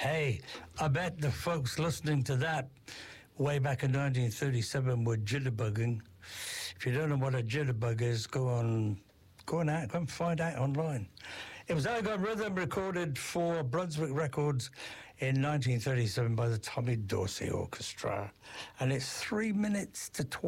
Hey, I bet the folks listening to that way back in 1937 were jitterbugging. If you don't know what a jitterbug is, go and find out online. It was Argon Rhythm, recorded for Brunswick Records in 1937 by the Tommy Dorsey Orchestra, and it's 3 minutes to 12.